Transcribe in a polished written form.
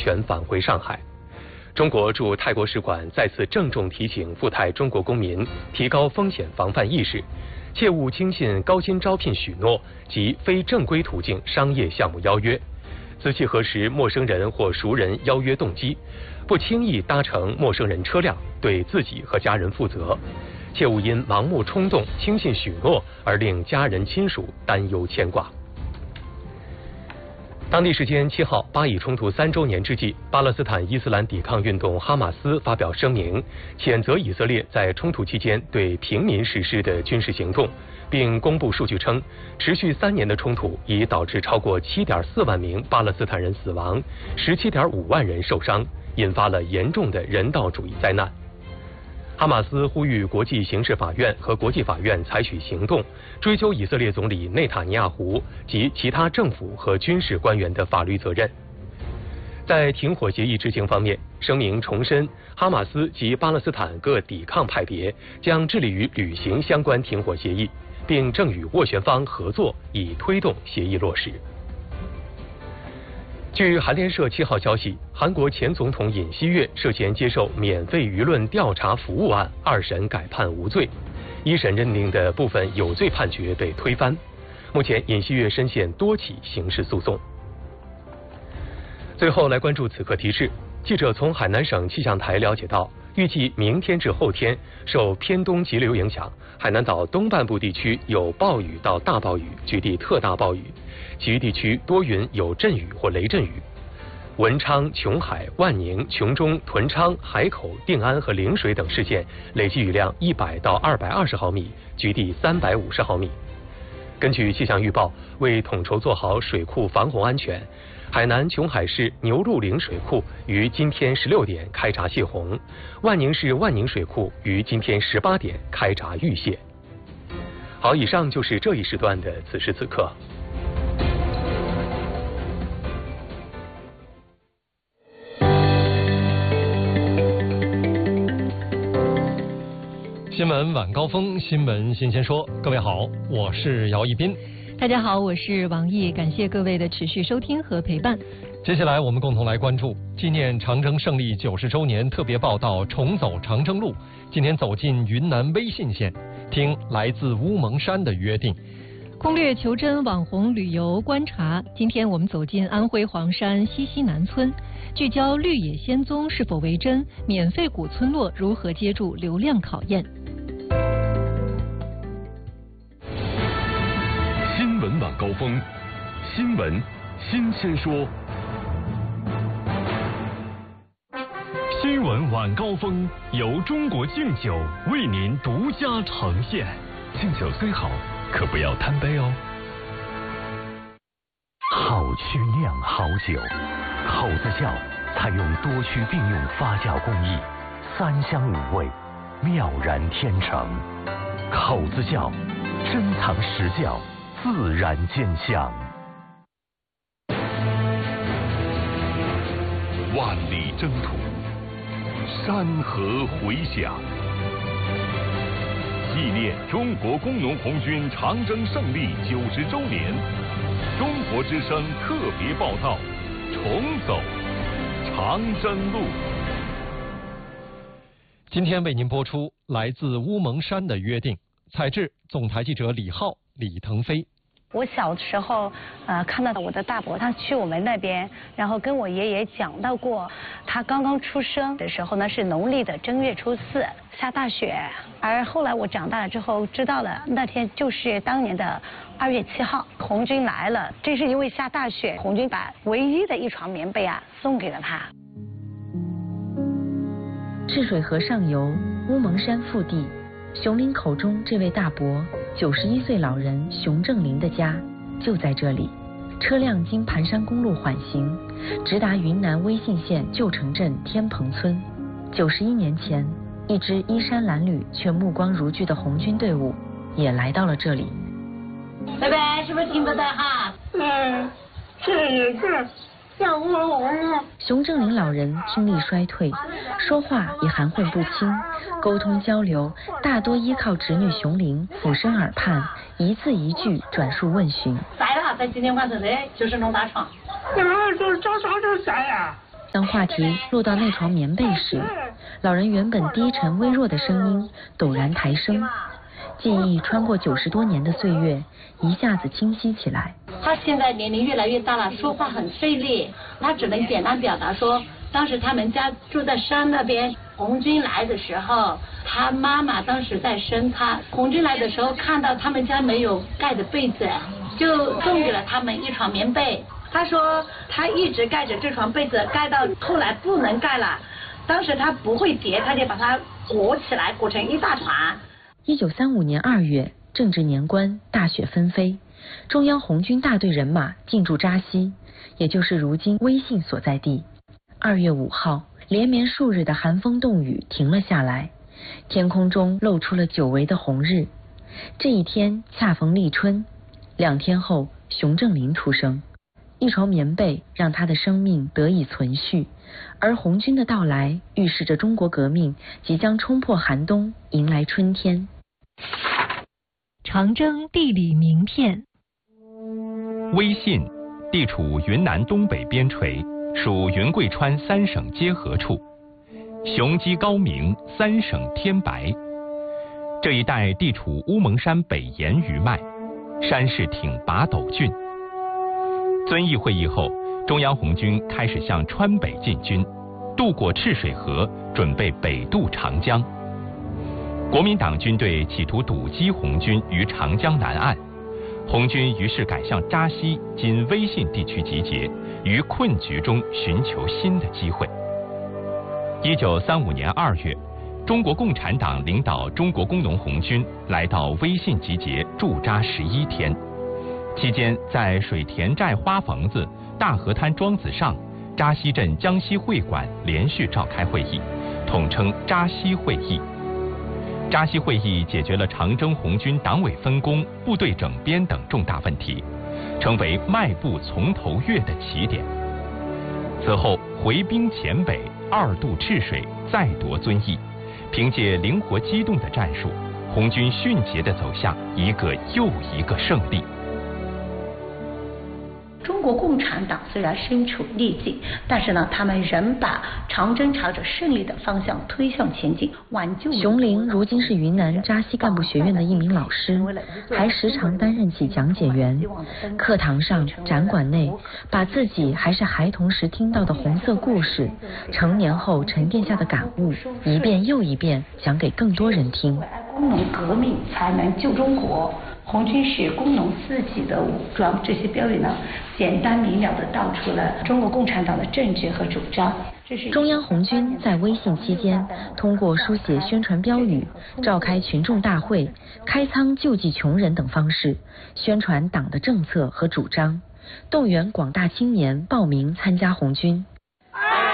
全返回上海。中国驻泰国使馆再次郑重提醒赴泰中国公民提高风险防范意识，切勿轻信高薪招聘许诺及非正规途径商业项目邀约，仔细核实陌生人或熟人邀约动机，不轻易搭乘陌生人车辆，对自己和家人负责，切勿因盲目冲动、轻信许诺而令家人亲属担忧牵挂。当地时间7号，巴以冲突3周年之际，巴勒斯坦伊斯兰抵抗运动哈马斯发表声明，谴责以色列在冲突期间对平民实施的军事行动，并公布数据称，持续3年的冲突已导致超过7.4万名巴勒斯坦人死亡，17.5万人受伤，引发了严重的人道主义灾难。哈马斯呼吁国际刑事法院和国际法院采取行动，追究以色列总理内塔尼亚胡及其他政府和军事官员的法律责任。在停火协议执行方面，声明重申，哈马斯及巴勒斯坦各抵抗派别将致力于履行相关停火协议，并正与斡旋方合作，以推动协议落实。据韩联社7号消息，韩国前总统尹锡悦涉嫌接受免费舆论调查服务案2审改判无罪，1审认定的部分有罪判决被推翻。目前，尹锡悦深陷多起刑事诉讼。最后来关注此刻提示，记者从海南省气象台了解到，预计明天至后天，受偏东急流影响，海南岛东半部地区有暴雨到大暴雨，局地特大暴雨，其余地区多云有阵雨或雷阵雨。文昌、琼海、万宁、琼中、屯昌、海口、定安和陵水等市县累计雨量100到220毫米，局地350毫米。根据气象预报，为统筹做好水库防洪安全，海南琼海市牛路岭水库于今天16点开闸泄洪，万宁市万宁水库于今天18点开闸预泄。好，以上就是这一时段的此时此刻。 新闻晚高峰，新闻新鲜说。各位好，我是姚一斌。 大家好，我是王毅，感谢各位的持续收听和陪伴。 接下来我们共同来关注纪念长征胜利90周年特别报道《重走长征路》。今天走进云南威信县，听来自乌蒙山的约定。 攻略求真网红旅游观察，今天我们走进安徽黄山西南村，聚焦绿野仙踪是否为真，免费古村落如何接住流量考验。 新闻晚高峰，新闻新鲜说。新闻晚高峰由中国敬酒为您独家呈现。敬酒虽好，可不要贪杯哦。好曲酿好酒，口子窖采用多区并用发酵工艺，3香5味，妙然天成。口子窖珍藏实窖，自然见香。万里征途，山河回响。纪念中国工农红军长征胜利90周年，中国之声特别报道：重走长征路。 今天为您播出来自乌蒙山的约定，采制总台记者李浩、李腾飞。 我小时候，看到我的大伯，他去我们那边，然后跟我爷爷讲到过，他刚刚出生的时候呢是农历的正月初4下大雪，而后来我长大了之后知道了，那天就是当年的2月7号，红军来了，正是因为下大雪，红军把唯一的一床棉被送给了他。 赤水河上游乌蒙山腹地，熊林口中这位大伯91岁老人熊正林的家就在这里。车辆经盘山公路缓行，直达云南威信县旧城镇天棚村。91年前，一支衣衫褴褛却目光如炬的红军队伍也来到了这里。 拜拜，是不是听不到啊？ 是。熊正林老人听力衰退，说话也含混不清，沟通交流大多依靠侄女熊玲俯身耳畔，一字一句转述问询。 晒了，在今天晚上的就是弄大床。 就是早上就晒呀。 当话题落到那床棉被时，老人原本低沉微弱的声音陡然抬升，记忆穿过90多年的岁月，一下子清晰起来。 他现在年龄越来越大了，说话很费力，他只能简单表达说，当时他们家住在山那边，红军来的时候，他妈妈当时在生他，红军来的时候看到他们家没有盖的被子，就送给了他们一床棉被。他说他一直盖着这床被子，盖到后来不能盖了，当时他不会叠，他就把它裹起来，裹成一大团。 1935年2月，正值年关，大雪纷飞，中央红军大队人马进驻扎西，也就是如今威信所在地。2月5号，连绵数日的寒风冻雨停了下来，天空中露出了久违的红日。这一天恰逢立春，2天后，熊正霖出生。一床棉被让他的生命得以存续，而红军的到来预示着中国革命即将冲破寒冬，迎来春天。 长征地理名片。 威信地处云南东北边陲，属云贵川3省结合处，雄鸡高鸣，3省天白。这一带地处乌蒙山北沿余脉，山势挺拔陡峻。遵义会议后，中央红军开始向川北进军，渡过赤水河，准备北渡长江。国民党军队企图堵击红军于长江南岸，红军于是改向扎西（今威信地区）集结，于困局中寻求新的机会。1935年2月，中国共产党领导中国工农红军来到威信集结驻扎11天。期间，在水田寨花房子、大河滩庄子上、扎西镇江西会馆连续召开会议，统称扎西会议。扎西会议解决了长征红军党委分工、部队整编等重大问题，成为迈步从头越的起点。此后回兵黔北，2渡赤水，再夺遵义。凭借灵活机动的战术，红军迅捷地走向一个又一个胜利。 中国共产党虽然身处逆境，但是呢，他们仍把长征朝着胜利的方向推向前进，挽救。 熊林如今是云南扎西干部学院的一名老师，还时常担任起讲解员。课堂上、展馆内，把自己还是孩童时听到的红色故事，成年后沉淀下的感悟，一遍又一遍讲给更多人听。 工农革命才能救中国。红军是工农四级的武装，这些标语呢，简单明了地道出了中国共产党的政治和主张。 中央红军在威信期间，通过书写宣传标语、召开群众大会、开仓救济穷人等方式，宣传党的政策和主张，动员广大青年报名参加红军。